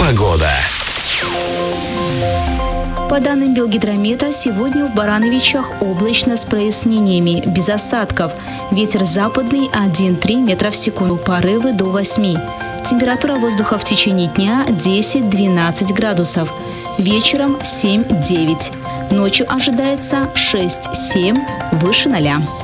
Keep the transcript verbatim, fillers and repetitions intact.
Погода. По данным Белгидромета, сегодня в Барановичах облачно с прояснениями, без осадков. Ветер западный один-три метра в секунду, порывы до восьми. Температура воздуха в течение дня десять-двенадцать градусов. Вечером семь-девять. Ночью ожидается шесть-семь, выше ноля.